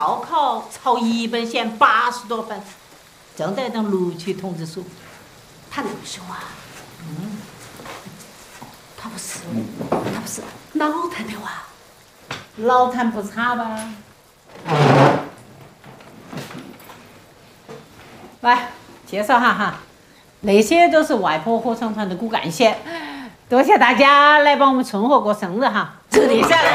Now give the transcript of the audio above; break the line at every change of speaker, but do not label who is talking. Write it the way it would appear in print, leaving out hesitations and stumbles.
高考考一本线80多分，正在等录取通知书。
他那么凶啊？他不是脑瘫的哇？
脑瘫不差吧？来介绍哈，那些都是外婆合唱团的骨干线。多谢大家来帮我们春和过生日哈，祝你生日